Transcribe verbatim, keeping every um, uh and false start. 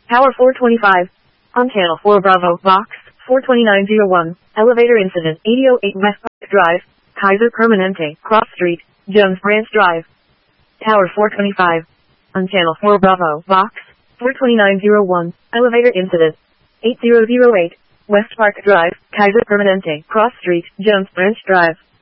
Tower four twenty-five. On Channel four Bravo, Box four twenty-nine oh one. Elevator incident, eighty oh eight West Park Drive, Kaiser Permanente, Cross Street, Jones Branch Drive. Tower four twenty-five. On Channel four Bravo, Box four twenty-nine oh one. Elevator incident, eighty oh eight West Park Drive, Kaiser Permanente, Cross Street, Jones Branch Drive.